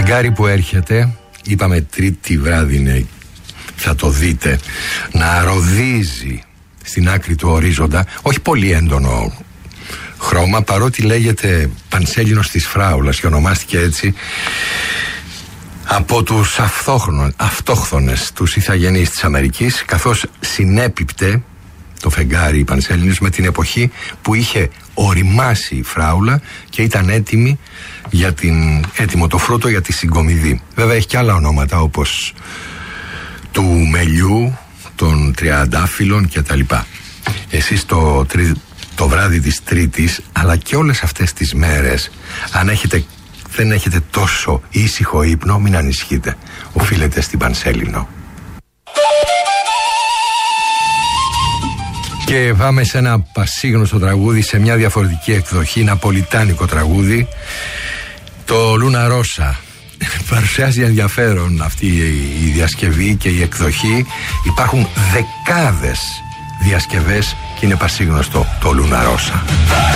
φεγγάρι που έρχεται, είπαμε Τρίτη βράδυ είναι, θα το δείτε, να ροδίζει στην άκρη του ορίζοντα, όχι πολύ έντονο χρώμα, παρότι λέγεται Πανσέλινος της Φράουλας και ονομάστηκε έτσι από τους αυτόχθονες, τους ηθαγενείς της Αμερικής, καθώς συνέπιπτε το φεγγάρι Πανσέλινος με την εποχή που είχε οριμάσει η φράουλα και ήταν έτοιμο το φρούτο για τη συγκομιδή. Βέβαια έχει και άλλα ονόματα, όπως του μελιού, των τριαντάφυλλων κτλ. Εσείς το βράδυ της Τρίτης, αλλά και όλες αυτές τις μέρες, αν δεν έχετε τόσο ήσυχο ύπνο, μην ανησυχείτε, οφείλετε στην Πανσέλινο. Και πάμε σε ένα πασίγνωστο τραγούδι, σε μια διαφορετική εκδοχή, ναπολιτάνικο τραγούδι, το Λούνα Ρώσα. Παρουσιάζει ενδιαφέρον αυτή η διασκευή και η εκδοχή. Υπάρχουν δεκάδες διασκευές και είναι πασίγνωστο το Λούνα Ρώσα.